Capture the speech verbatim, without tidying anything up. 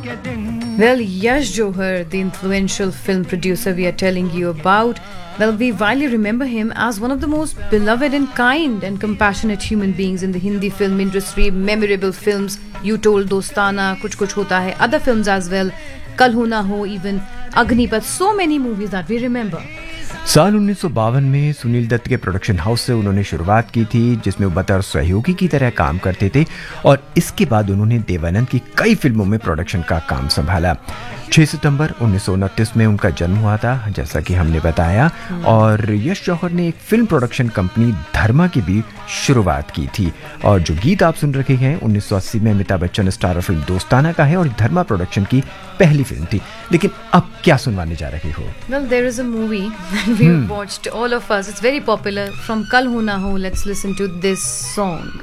Well, Yash Johar, the influential film producer we are telling you about, well, we widely remember him as one of the most beloved and kind and compassionate human beings in the Hindi film industry. Memorable films, You Told Dostana, Kuch Kuch Hota Hai, other films as well, Kal Ho Na Ho, even Agnipat, so many movies that we remember. साल उन्नीस सौ बावन में सुनील दत्त के production house से उन्होंने शुरुआत की थी, जिसमें वो बतौर सहयोगी की तरह काम करते थे और इसके बाद उन्होंने देवानंद की कई फिल्मों में प्रोडक्शन का काम संभाला। छह सितंबर उन्नीस सौ उनतीस में उनका जन्म हुआ था, जैसा कि हमने बताया, और यश जौहर ने एक फिल्म प्रोडक्शन कंपनी धर्मा की भी शुरुआत की थी। और जो गीत आप सुन रहे हैं उन्नीस सौ अस्सी में अमिताभ बच्चन स्टारर फिल्म दोस्ताना का है और धर्मा प्रोडक्शन की पहली फिल्म थी। लेकिन अब क्या सुनवाने जा रहे हो? Well, there is a movie that we hmm. watched, all of us. It's very popular. From Kal Ho Na Ho, let's listen to this song.